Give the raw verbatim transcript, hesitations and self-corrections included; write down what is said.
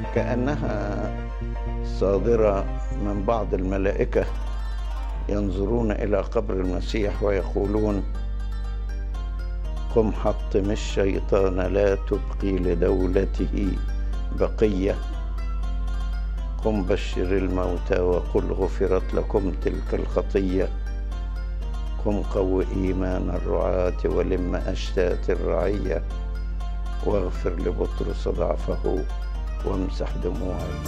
كأنها صادرة من بعض الملائكة ينظرون إلى قبر المسيح ويقولون: قم حطم الشيطان لا تبقي لدولته بقية، قم بشر الموتى وقل غفرت لكم تلك الخطية، قم قو إيمان الرعاة ولم أشتات الرعية، واغفر لبطرس ضعفه وامسح دموع